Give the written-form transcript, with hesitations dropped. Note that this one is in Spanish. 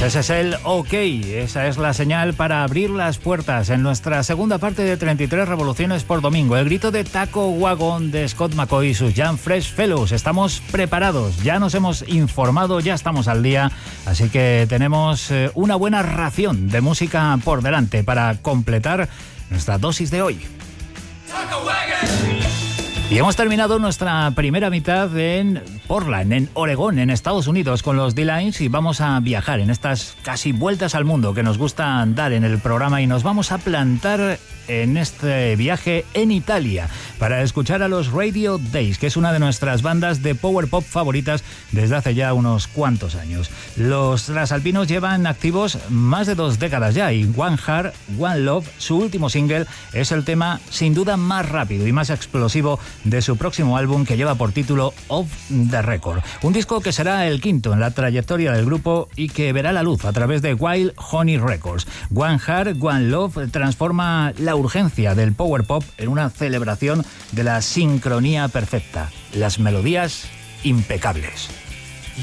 ese es el OK, esa es la señal para abrir las puertas en nuestra segunda parte de 33 revoluciones por domingo. El grito de Taco Wagon de Scott McCaughey y sus Young Fresh Fellows. Estamos preparados, ya nos hemos informado, ya estamos al día, así que tenemos una buena ración de música por delante para completar nuestra dosis de hoy. Taco Wagon. Y hemos terminado nuestra primera mitad en Portland, en Oregón, en Estados Unidos, con los D-Lines, y vamos a viajar en estas casi vueltas al mundo que nos gusta dar en el programa, y nos vamos a plantar en este viaje en Italia para escuchar a los Radio Days, que es una de nuestras bandas de power pop favoritas desde hace ya unos cuantos años. Los transalpinos llevan activos más de 2 décadas ya, y One Heart, One Love, su último single, es el tema sin duda más rápido y más explosivo de su próximo álbum, que lleva por título Off the Record. Un disco que será el quinto en la trayectoria del grupo y que verá la luz a través de Wild Honey Records. One Heart, One Love transforma la urgencia del power pop en una celebración de la sincronía perfecta, las melodías impecables.